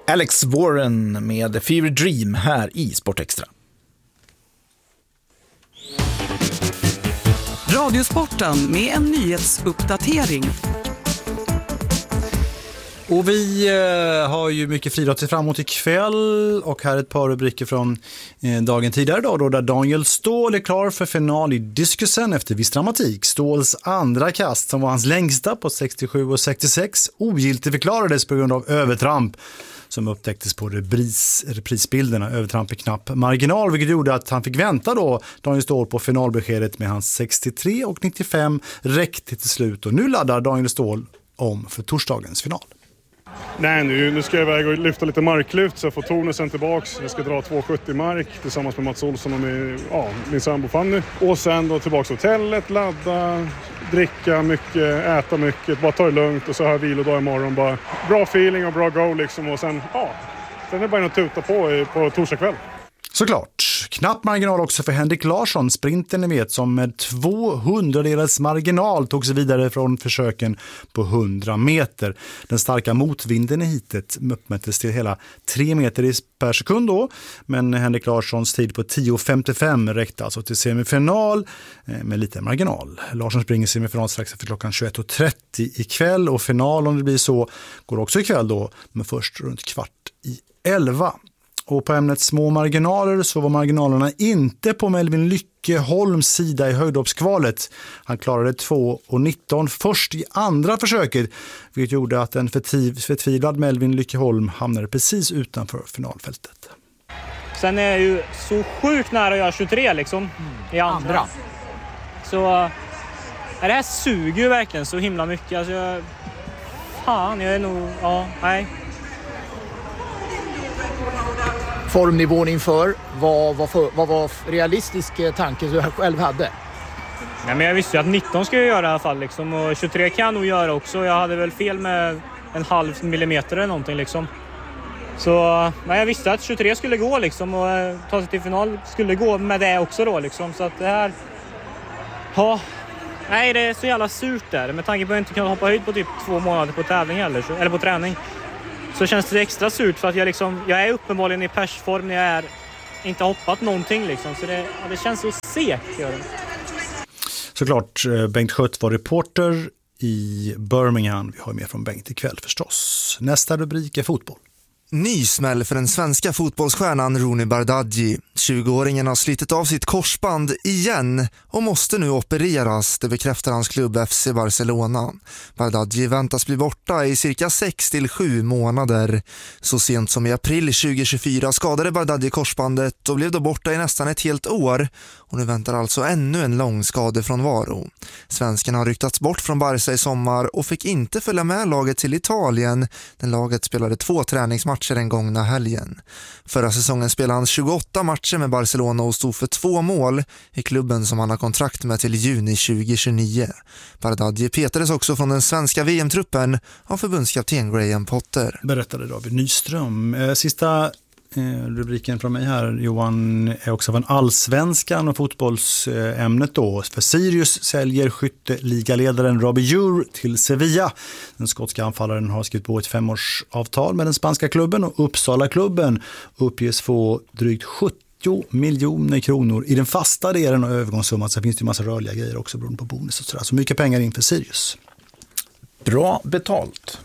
Alex Warren med Fever Dream här i Sportextra. Radiosporten med en nyhetsuppdatering. Och vi har ju mycket friidrott fram emot ikväll, och här är ett par rubriker från dagen tidigare då där Daniel Ståhl är klar för final i diskusen efter viss dramatik. Ståhls andra kast, som var hans längsta på 67,66, ogiltigförklarades på grund av övertramp som upptäcktes på reprisbilderna. Övertramp i knapp marginal, vilket gjorde att han fick vänta då, Daniel Ståhl, på finalbeskedet med hans 63,95 räckte till slut. Och nu laddar Daniel Ståhl om för torsdagens final. Nej, nu ska jag iväg och lyfta lite marklyft så jag får tonusen tillbaks. Jag ska dra 2,70 mark tillsammans med Mats Olsson och min sambo Fanny. Och sen då tillbaks till hotellet, ladda, dricka mycket, äta mycket, bara ta det lugnt, och så har jag vilodag imorgon. Bara bra feeling och bra go liksom, och sen är det bara att tuta på torsdag kväll. Såklart. Knapp marginal också för Henrik Larsson, sprinten ni vet, som med 200-dels marginal tog sig vidare från försöken på 100 meter. Den starka motvinden i hitet uppmättes till hela 3 meter per sekund då, men Henrik Larssons tid på 10,55 räckte alltså till semifinal med lite marginal. Larsson springer semifinal strax efter klockan 21.30 ikväll, och final, om det blir så, går också ikväll då, men först runt 10:15. Och på ämnet små marginaler så var marginalerna inte på Melvin Lyckeholms sida i höjdhoppskvalet. Han klarade 2,19 först i andra försöket, vilket gjorde att en förtvivlad Melvin Lyckeholm hamnade precis utanför finalfältet. Sen är jag ju så sjukt nära att göra 23 liksom i andra. Så det här suger ju verkligen så himla mycket. Alltså jag är nog, nej. Formnivån inför, vad var realistisk tanke du själv hade? Nej, men jag visste ju att 19 ska jag göra i alla fall liksom, och 23 kan jag nog göra också. Jag hade väl fel med 0,5 millimeter eller någonting liksom. Så jag visste att 23 skulle gå liksom, och ta sig till final skulle gå med det också då liksom. Så att det här, nej, det är så jävla surt där. Med tanke på att jag inte kan hoppa höjd på typ 2 månader på tävling eller på träning. Så känns det extra surt för att jag är uppenbarligen i persform när jag är inte hoppat någonting liksom. Så det känns så segt. Såklart, Bengt Schött var reporter i Birmingham. Vi har mer från Bengt ikväll förstås. Nästa rubrik är fotboll. Ny smäll för den svenska fotbollsstjärnan Rooney Bardghji. 20-åringen har slitit av sitt korsband igen och måste nu opereras, det bekräftar hans klubb FC Barcelona. Bardghji väntas bli borta i cirka 6 till 7 månader. Så sent som i april 2024 skadade Bardghji korsbandet och blev då borta i nästan ett helt år. Och nu väntar alltså ännu en lång skadefrånvaro. Svensken har ryktats bort från Barca i sommar och fick inte följa med laget till Italien. Den laget spelade 2 träningsmatcher den gångna helgen. Förra säsongen spelade han 28 matcher med Barcelona och stod för 2 mål i klubben som han har kontrakt med till juni 2029. Bardghji petades också från den svenska VM-truppen av förbundskapten Graham Potter. Berättade David Nyström. Sista rubriken från mig här, Johan, är också från Allsvenskan och fotbollsämnet då. För Sirius säljer skytteligaledaren Robbie Ure till Sevilla. Den skotska anfallaren har skrivit på ett 5-årsavtal med den spanska klubben, och Uppsala-klubben uppges få drygt 70 miljoner kronor i den fasta delen av övergångssumman. Så finns det ju massa rörliga grejer också beroende på bonus och sådär. Så mycket pengar in för Sirius. Bra betalt.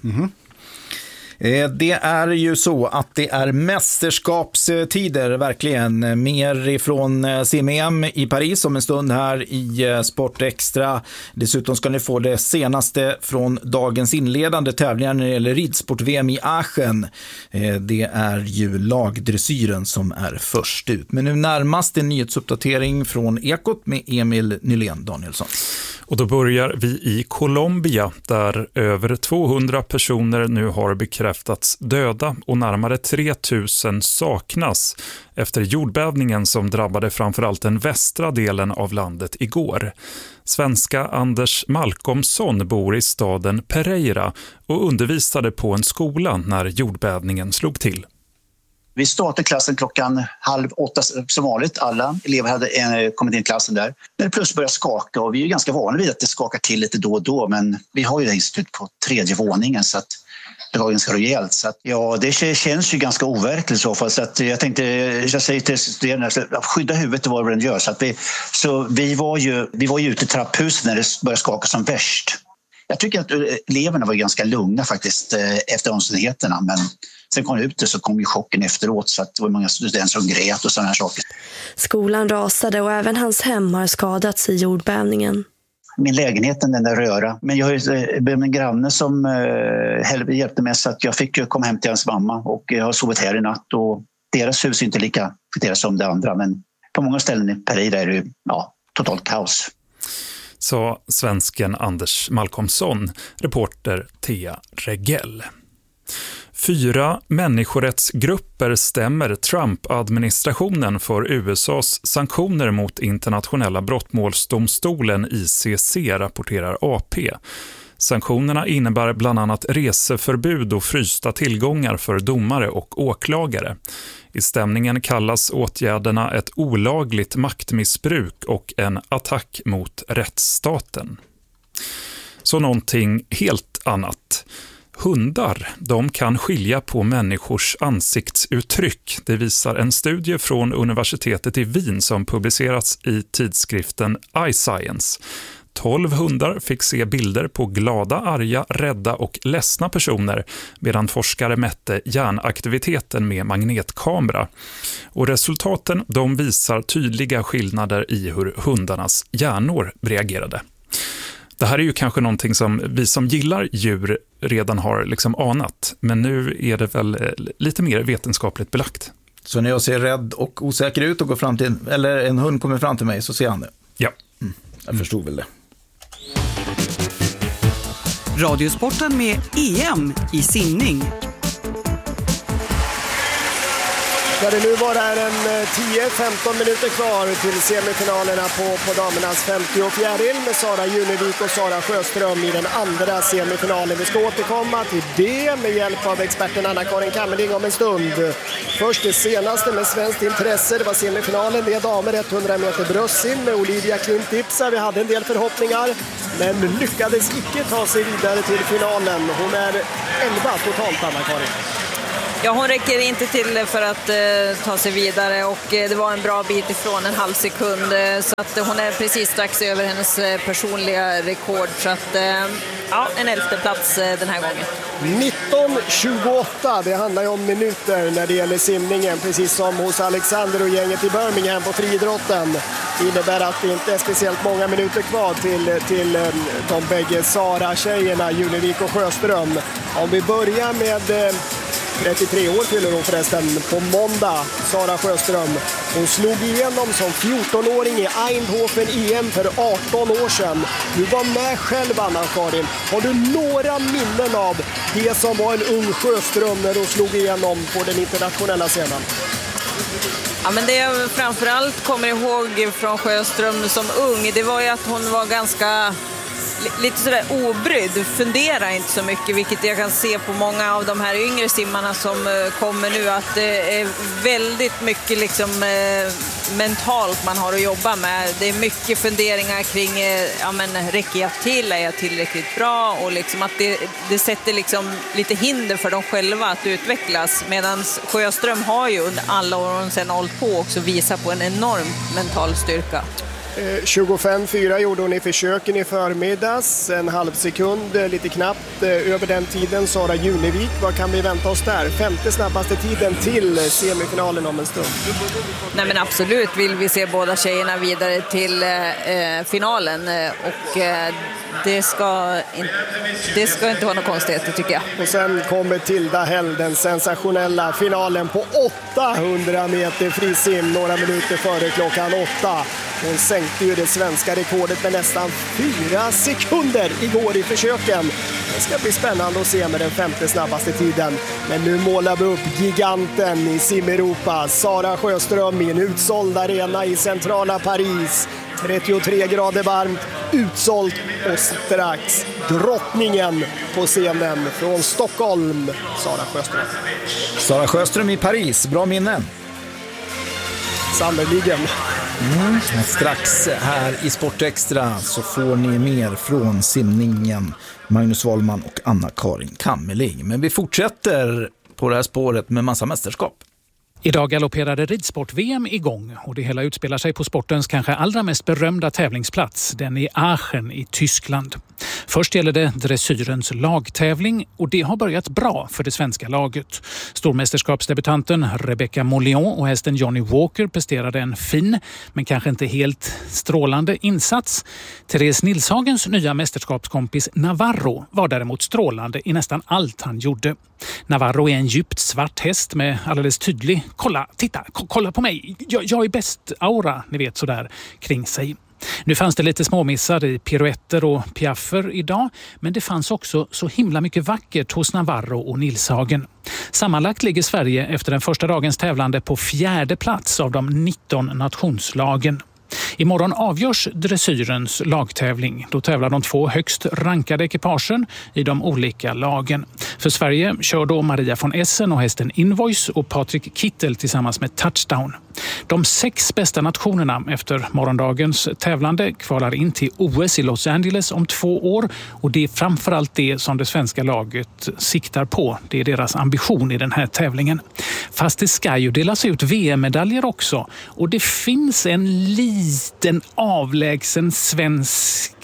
Det är ju så att det är mästerskapstider verkligen. Mer ifrån CMM i Paris om en stund här i Sportextra. Dessutom ska ni få det senaste från dagens inledande tävlingar när det gäller ridsport-VM i Aachen. Det är ju lagdressyren som är först ut. Men nu närmast en nyhetsuppdatering från Ekot med Emil Nylén Danielsson. Och då börjar vi i Colombia där över 200 personer nu har bekräftats döda och närmare 3000 saknas efter jordbävningen som drabbade framförallt den västra delen av landet igår. Svenska Anders Malcolmsson bor i staden Pereira och undervisade på en skola när jordbävningen slog till. Vi startade klassen 7:30 som vanligt. Alla elever hade kommit in i klassen där. När det plötsligt började skaka, och vi är ganska vana vid att det skakar till lite då och då, men vi har ju det institut på 3:e våningen, så att det var ganska rejält. Så att, ja, det känns ju ganska overkligt i så fall. Så att jag säger till studerande, skydda huvudet var vad den gör. Så vi var ju ute i trapphuset när det började skaka som värst. Jag tycker att eleverna var ganska lugna faktiskt efter omständigheterna, men sen kom det ut så kom ju chocken efteråt, så att det var många studenter som grät och sådana här saker. Skolan rasade och även hans hem har skadats i jordbävningen. Min lägenheten, den där röra. Men jag har en granne som hjälpte mig, så att jag fick komma hem till hans mamma, och jag har sovit här i natt, och deras hus är inte lika deras som det andra, men på många ställen i Paris är det totalt kaos. Så svensken Anders Malcolmsson, reporter Thea Regell. 4 människorättsgrupper stämmer Trump-administrationen för USAs sanktioner mot internationella brottmålsdomstolen ICC, rapporterar AP. Sanktionerna innebär bland annat reseförbud och frysta tillgångar för domare och åklagare. I stämningen kallas åtgärderna ett olagligt maktmissbruk och en attack mot rättsstaten. Så någonting helt annat. Hundar, de kan skilja på människors ansiktsuttryck. Det visar en studie från universitetet i Wien som publicerats i tidskriften iScience. 12 hundar fick se bilder på glada, arga, rädda och ledsna personer, medan forskare mätte hjärnaktiviteten med magnetkamera. Och resultaten, de visar tydliga skillnader i hur hundarnas hjärnor reagerade. Det här är ju kanske någonting som vi som gillar djur redan har liksom anat, men nu är det väl lite mer vetenskapligt belagt. Så när jag ser rädd och osäker ut och går fram till, eller en hund kommer fram till mig, så ser han det? Ja. Jag förstod väl det. Radiosporten med EM i simning. Ska det nu vara en 10-15 minuter kvar till semifinalerna på damernas 50 och fjäril med Sara Junevik och Sara Sjöström i den andra semifinalen. Vi ska återkomma till det med hjälp av experten Anna-Karin Kammerling om en stund. Först det senaste med svenskt intresse, det var semifinalen med damer 100 meter bröstsim med Olivia Klintipsa. Vi hade en del förhoppningar, men lyckades icke ta sig vidare till finalen. Hon är 11 totalt, Anna-Karin. Ja, hon räcker inte till för att ta sig vidare, och det var en bra bit ifrån en halv sekund, så att hon är precis strax över hennes personliga rekord, så att en 11:e plats den här gången. 19:28, det handlar ju om minuter när det gäller simningen, precis som hos Alexander och gänget i Birmingham på friidrotten. Det innebär att det inte är speciellt många minuter kvar till de bägge Sara-tjejerna, Junevik och Sjöström. Om vi börjar med 33 år fyller hon förresten på måndag, Sara Sjöström. Hon slog igenom som 14-åring i Eindhoven EM för 18 år sedan. Du var med själv, Anna-Karin. Har du några minnen av det som var en ung Sjöström när hon slog igenom på den internationella scenen? Ja, men det jag framförallt kommer ihåg från Sjöström som ung, det var ju att hon var ganska lite sådär obrydd, fundera inte så mycket, vilket jag kan se på många av de här yngre simmarna som kommer nu, att det är väldigt mycket liksom mentalt man har att jobba med. Det är mycket funderingar kring räcker jag till, är jag tillräckligt bra, och liksom att det sätter liksom lite hinder för dem själva att utvecklas, medan Sjöström har ju under alla år hon sedan hållit på också visat på en enorm mental styrka. 25-4 gjorde hon i försöken i förmiddags, en halv sekund lite knappt över den tiden. Sara Junevik, vad kan vi vänta oss där? 5:e snabbaste tiden till semifinalen om en stund. Nej, men absolut vill vi se båda tjejerna vidare till finalen, och det ska inte vara något konstigt, tycker jag. Och sen kommer Tilda Hell, den sensationella finalen på 800 meter frisim, några minuter före klockan 8. Hon sänkte ju det svenska rekordet med nästan 4 sekunder igår i försöken. Det ska bli spännande att se med den 5:e snabbaste tiden. Men nu målar vi upp giganten i Sim-Europa. Sara Sjöström i en utsåld arena i centrala Paris. 33 grader varmt, utsålt, och strax drottningen på scenen från Stockholm, Sara Sjöström. Sara Sjöström i Paris, bra minnen. Sannoliken. Strax här i Sportextra så får ni mer från simningen, Magnus Wahlman och Anna-Karin Kammerling. Men vi fortsätter på det här spåret med massa mästerskap. Idag galopperade ridsport-VM igång och det hela utspelar sig på sportens kanske allra mest berömda tävlingsplats, den i Aachen i Tyskland. Först gäller det dressyrens lagtävling och det har börjat bra för det svenska laget. Stormästerskapsdebutanten Rebecca Molion och hästen Johnny Walker presterade en fin, men kanske inte helt strålande insats. Therese Nilshagens nya mästerskapskompis Navarro var däremot strålande i nästan allt han gjorde. Navarro är en djupt svart häst med alldeles tydlig, kolla på mig, jag är bäst aura, ni vet sådär, kring sig. Nu fanns det lite småmissar i piruetter och piaffer idag, men det fanns också så himla mycket vackert hos Navarro och Nilshagen. Sammanlagt ligger Sverige efter den första dagens tävlande på 4:e plats av de 19 nationslagen. Imorgon avgörs dressyrens lagtävling. Då tävlar de 2 högst rankade ekipagen i de olika lagen. För Sverige kör då Maria von Essen och hästen Invoice och Patrik Kittel tillsammans med Touchdown. De 6 bästa nationerna efter morgondagens tävlande kvalar in till OS i Los Angeles om 2 år och det är framförallt det som det svenska laget siktar på. Det är deras ambition i den här tävlingen. Fast det ska ju delas ut VM-medaljer också och det finns en liten avlägsen svensk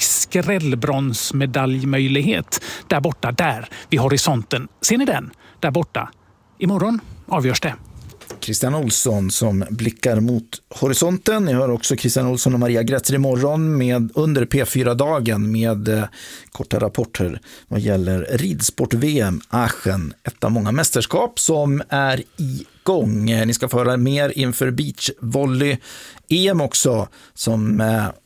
skrällbronsmedaljmöjlighet där borta, där vid horisonten. Ser ni den? Där borta. Imorgon avgörs det. Christian Olsson som blickar mot horisonten. Ni hör också Christian Olsson och Maria Grätzer imorgon med under P4-dagen med korta rapporter vad gäller ridsport-VM Aachen. Ett av många mästerskap som är igång. Ni ska få höra mer inför beachvolley-EM också som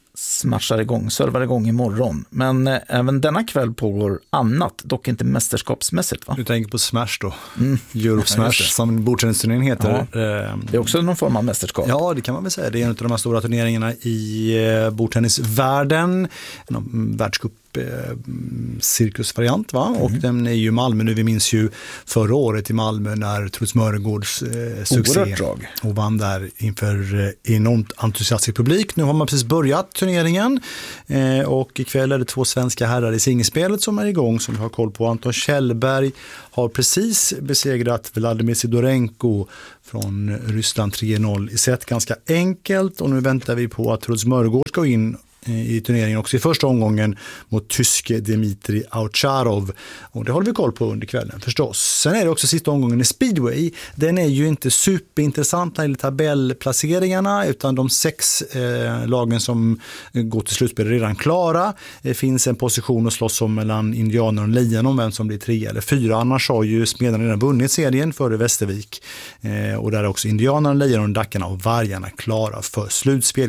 servar igång imorgon. Men även denna kväll pågår annat, dock inte mästerskapsmässigt, va? Du tänker på Smash då. Europe Smash som bordtennisturneringen heter. Ja. Det är också någon form av mästerskap. Ja, det kan man väl säga. Det är en av de här stora turneringarna i bordtennisvärlden. En världscup cirkusvariant, va? Och den är ju i Malmö nu. Vi minns ju förra året i Malmö när Truls Mörgårds succé och vann där inför enormt entusiastisk publik. Nu har man precis börjat turneringen och ikväll är det 2 svenska herrar i singelspelet som är igång som vi har koll på. Anton Kjellberg har precis besegrat Vladimir Sidorenko från Ryssland 3-0 i set, ganska enkelt, och nu väntar vi på att Truls Mörgård ska in i turneringen också i första omgången mot tyske Dmitri Aucharov, och det håller vi koll på under kvällen förstås. Sen är det också sista omgången i speedway. Den är ju inte superintressant när det gäller tabellplaceringarna, utan de 6 lagen som går till slutspel är redan klara. Det finns en position att slåss om mellan Indianer och Lejon om vem som blir 3 eller 4. Annars har ju Smederna redan vunnit serien före Västervik, och där är också Indianer, Lejon, Dackarna och Vargarna klara för slutspel,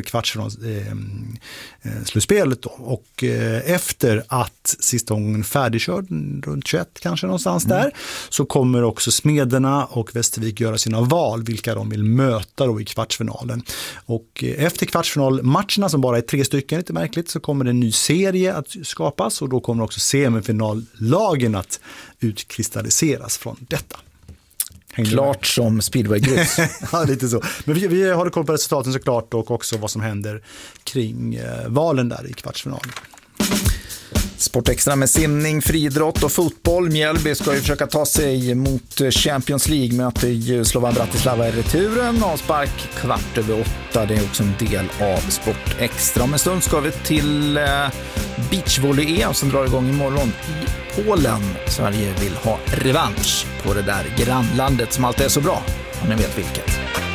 slutspelet då. Och efter att sista gången färdigkörd runt 21 kanske någonstans där, så kommer också Smederna och Västervik göra sina val vilka de vill möta då i kvartsfinalen. Och efter kvartsfinalmatcherna som bara är 3 stycken, lite märkligt, så kommer det en ny serie att skapas, och då kommer också semifinallagen att utkristalliseras från detta. Klart som speedway-grus. Ja, lite så. Men vi har koll på resultaten såklart, och också vad som händer kring valen där i kvartsfinalen. Sportextra med simning, friidrott och fotboll. Mjällby ska ju försöka ta sig mot Champions League, möter ju Slovan Bratislava i returen. Avspark 7:15. Det är också en del av Sportextra. Om en stund ska vi till beachvolley-EM som drar igång imorgon i Polen. Sverige vill ha revansch på det där grannlandet som alltid är så bra, om ni vet vilket.